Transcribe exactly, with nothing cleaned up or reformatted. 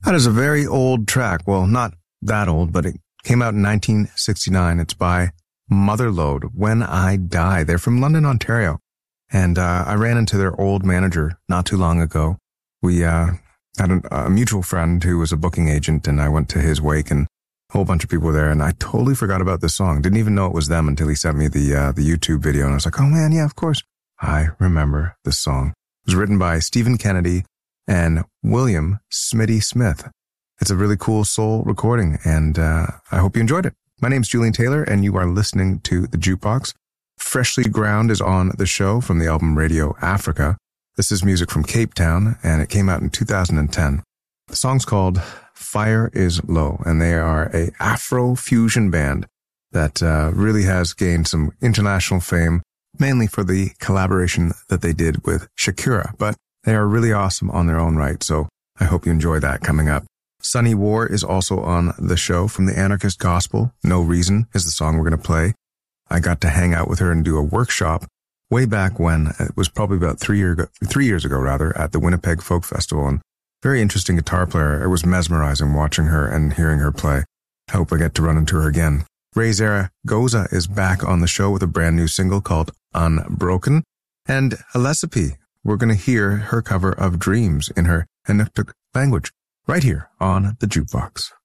That is a very old track. Well, not that old, but it came out in nineteen sixty-nine. It's by Motherlode, When I Die. They're from London, Ontario. And uh, I ran into their old manager not too long ago. We uh, had a, a mutual friend who was a booking agent, and I went to his wake, and a whole bunch of people were there, and I totally forgot about this song. Didn't even know it was them until he sent me the uh, the YouTube video, and I was like, oh man, yeah, of course. I remember this song. It was written by Stephen Kennedy and William Smitty Smith. It's a really cool soul recording, and uh, I hope you enjoyed it. My name's Julian Taylor, and you are listening to The Jukebox. Freshly Ground is on the show from the album Radio Africa. This is music from Cape Town, and it came out in two thousand ten. The song's called Fire is Low, and they are a Afro-fusion band that uh, really has gained some international fame, mainly for the collaboration that they did with Shakira, but they are really awesome on their own right, so I hope you enjoy that coming up. Sunny War is also on the show from the Anarchist Gospel. No Reason is the song we're going to play. I got to hang out with her and do a workshop way back when. It was probably about three, year ago, three years ago, rather, at the Winnipeg Folk Festival. And very interesting guitar player. It was mesmerizing watching her and hearing her play. I hope I get to run into her again. Ray Zaragoza is back on the show with a brand new single called Unbroken. And Alessipi, we're going to hear her cover of Dreams in her Inuktitut language right here on The Jukebox.